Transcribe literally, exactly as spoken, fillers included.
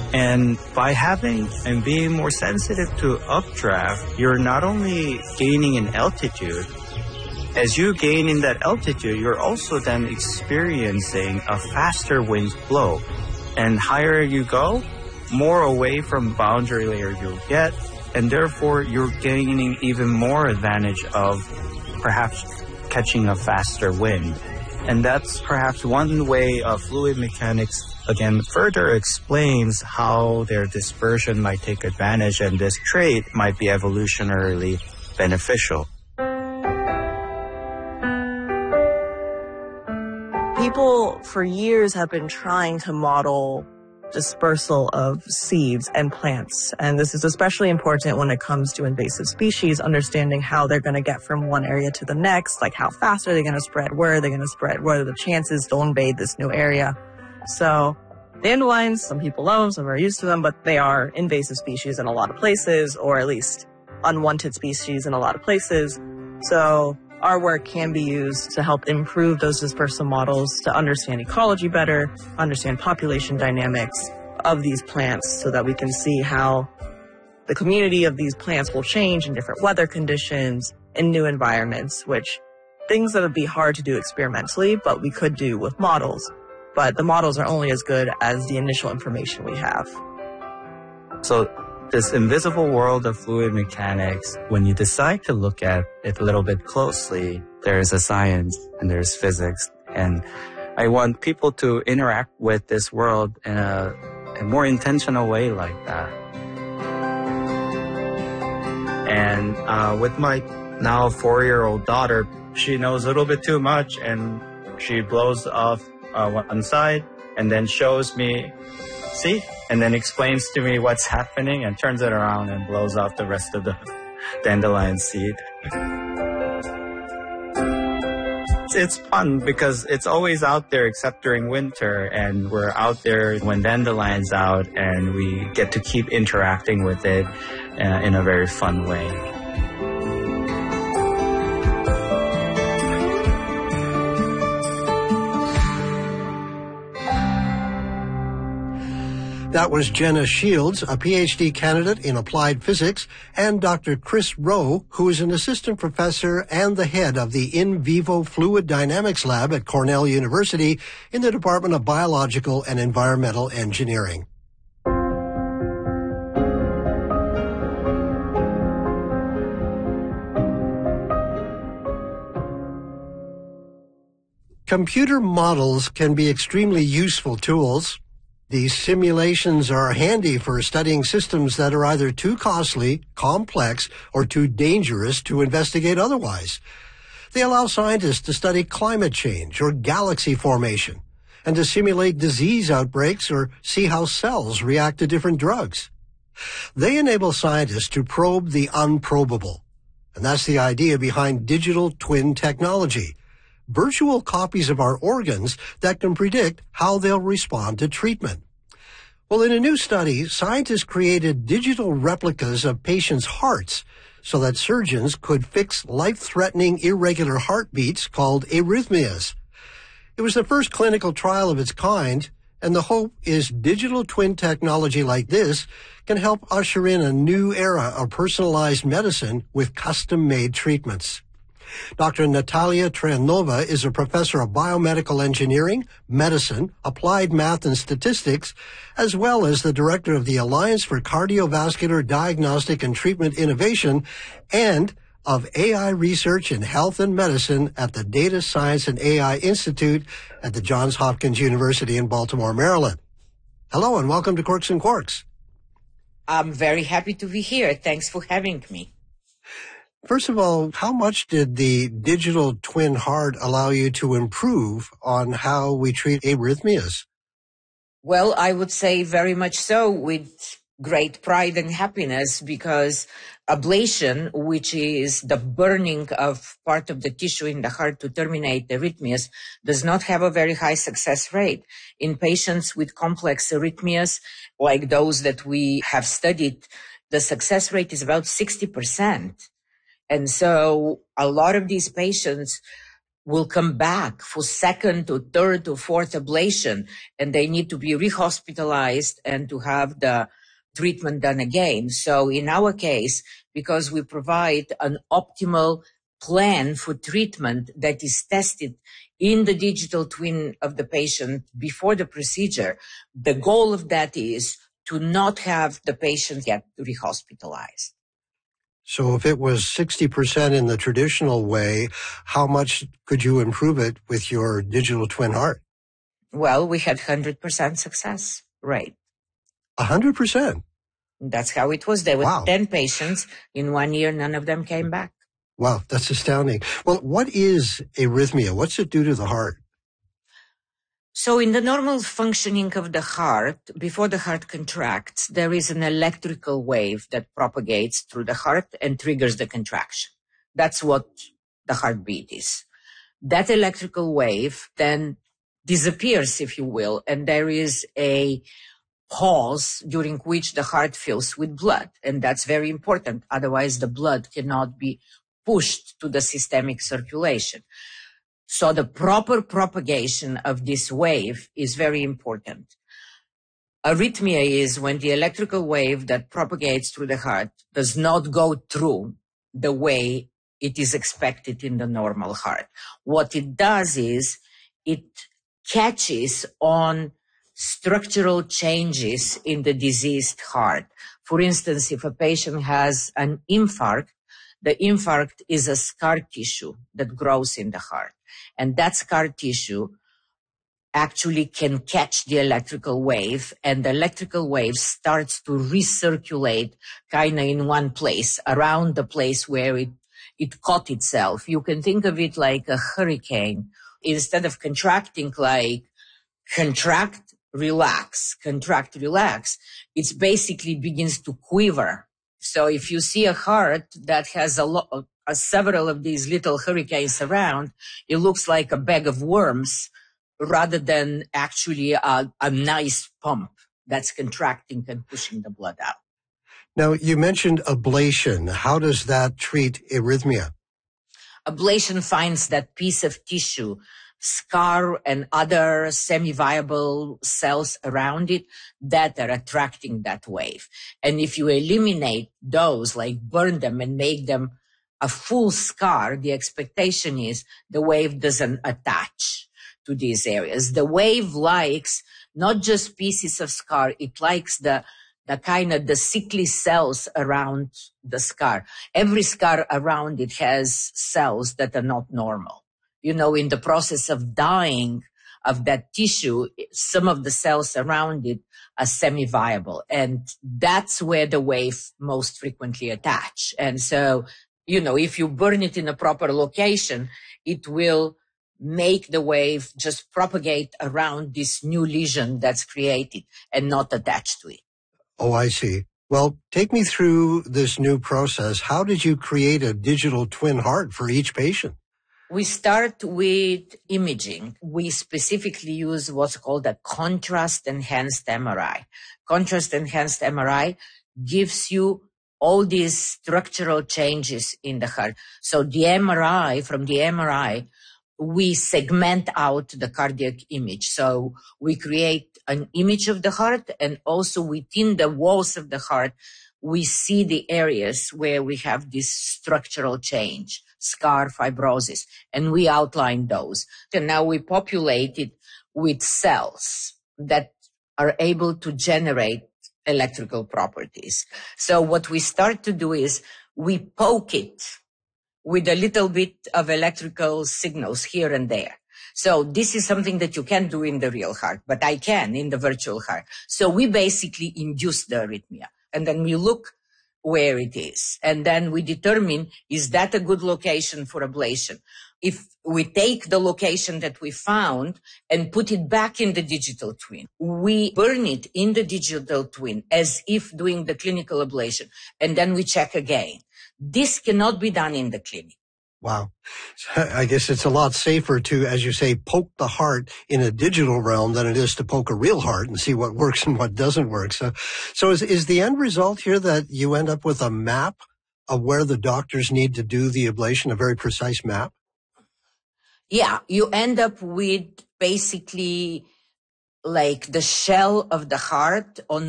And by having and being more sensitive to updraft, you're not only gaining in altitude, as you gain in that altitude, you're also then experiencing a faster wind flow. And higher you go, more away from boundary layer you'll get, and therefore you're gaining even more advantage of perhaps catching a faster wind. And that's perhaps one way of fluid mechanics, again, further explains how their dispersion might take advantage, and this trait might be evolutionarily beneficial. People for years have been trying to model dispersal of seeds and plants. And this is especially important when it comes to invasive species, understanding how they're going to get from one area to the next, like how fast are they going to spread, where are they going to spread, what are the chances to invade this new area. So dandelions, some people love them, some are used to them, but they are invasive species in a lot of places, or at least unwanted species in a lot of places. So our work can be used to help improve those dispersal models, to understand ecology better, understand population dynamics of these plants, so that we can see how the community of these plants will change in different weather conditions, in new environments, which things that would be hard to do experimentally, but we could do with models. But the models are only as good as the initial information we have. So this invisible world of fluid mechanics, when you decide to look at it a little bit closely, there's a science and there's physics. And I want people to interact with this world in a, a more intentional way like that. And uh, with my now four-year-old daughter, she knows a little bit too much, and she blows off uh, one side and then shows me, see? And then explains to me what's happening and turns it around and blows off the rest of the dandelion seed. It's fun because it's always out there except during winter, and we're out there when dandelion's out, and we get to keep interacting with it uh, in a very fun way. That was Jenna Shields, a P H D candidate in applied physics, and Doctor Chris Rowe, who is an assistant professor and the head of the In Vivo Fluid Dynamics Lab at Cornell University in the Department of Biological and Environmental Engineering. Computer models can be extremely useful tools. These simulations are handy for studying systems that are either too costly, complex, or too dangerous to investigate otherwise. They allow scientists to study climate change or galaxy formation, and to simulate disease outbreaks or see how cells react to different drugs. They enable scientists to probe the unprobable, and that's the idea behind digital twin technology. Virtual copies of our organs that can predict how they'll respond to treatment. Well, in a new study, scientists created digital replicas of patients' hearts so that surgeons could fix life-threatening irregular heartbeats called arrhythmias. It was the first clinical trial of its kind, and the hope is digital twin technology like this can help usher in a new era of personalized medicine with custom-made treatments. Doctor Natalia Tranova is a professor of biomedical engineering, medicine, applied math and statistics, as well as the director of the Alliance for Cardiovascular Diagnostic and Treatment Innovation and of A I Research in Health and Medicine at the Data Science and A I Institute at the Johns Hopkins University in Baltimore, Maryland. Hello and welcome to Quirks and Quarks. I'm very happy to be here. Thanks for having me. First of all, how much did the digital twin heart allow you to improve on how we treat arrhythmias? Well, I would say very much so, with great pride and happiness, because ablation, which is the burning of part of the tissue in the heart to terminate arrhythmias, does not have a very high success rate. In patients with complex arrhythmias, like those that we have studied, the success rate is about sixty percent. And so a lot of these patients will come back for second or third or fourth ablation, and they need to be rehospitalized and to have the treatment done again. So in our case, because we provide an optimal plan for treatment that is tested in the digital twin of the patient before the procedure, the goal of that is to not have the patient get rehospitalized. So if it was sixty percent in the traditional way, how much could you improve it with your digital twin heart? Well, we had one hundred percent success rate. one hundred percent? That's how it was. There were Wow. ten patients. In one year, none of them came back. Wow, that's astounding. Well, what is arrhythmia? What's it do to the heart? So in the normal functioning of the heart, before the heart contracts, there is an electrical wave that propagates through the heart and triggers the contraction. That's what the heartbeat is. That electrical wave then disappears, if you will, and there is a pause during which the heart fills with blood. And that's very important. Otherwise, the blood cannot be pushed to the systemic circulation. So the proper propagation of this wave is very important. Arrhythmia is when the electrical wave that propagates through the heart does not go through the way it is expected in the normal heart. What it does is it catches on structural changes in the diseased heart. For instance, if a patient has an infarct, the infarct is a scar tissue that grows in the heart. And that scar tissue actually can catch the electrical wave, and the electrical wave starts to recirculate kind of in one place, around the place where it, it caught itself. You can think of it like a hurricane. Instead of contracting like contract, relax, contract, relax, it basically begins to quiver. So if you see a heart that has a lot, uh, several of these little hurricanes around, it looks like a bag of worms rather than actually a, a nice pump that's contracting and pushing the blood out. Now, you mentioned ablation. How does that treat arrhythmia? Ablation finds that piece of tissue, scar and other semi-viable cells around it that are attracting that wave. And if you eliminate those, like burn them and make them a full scar, the expectation is the wave doesn't attach to these areas. The wave likes not just pieces of scar, it likes the the kind of the sickly cells around the scar. Every scar around it has cells that are not normal. You know, in the process of dying of that tissue, some of the cells around it are semi-viable. And that's where the wave most frequently attach. And so, you know, if you burn it in a proper location, it will make the wave just propagate around this new lesion that's created and not attached to it. Oh, I see. Well, take me through this new process. How did you create a digital twin heart for each patient? We start with imaging. We specifically use what's called a contrast-enhanced M R I. Contrast-enhanced M R I gives you all these structural changes in the heart. So the M R I, from the M R I, we segment out the cardiac image. So we create an image of the heart, and also within the walls of the heart, we see the areas where we have this structural change, scar, fibrosis, and we outline those. And now we populate it with cells that are able to generate electrical properties. So what we start to do is we poke it with a little bit of electrical signals here and there. So this is something that you can't do in the real heart, but I can in the virtual heart. So we basically induce the arrhythmia, and then we look where it is. And then we determine, is that a good location for ablation? If we take the location that we found and put it back in the digital twin, we burn it in the digital twin as if doing the clinical ablation, and then we check again. This cannot be done in the clinic. Wow. I guess it's a lot safer to, as you say, poke the heart in a digital realm than it is to poke a real heart and see what works and what doesn't work. So, so is, is the end result here that you end up with a map of where the doctors need to do the ablation, a very precise map? Yeah, you end up with basically like the shell of the heart on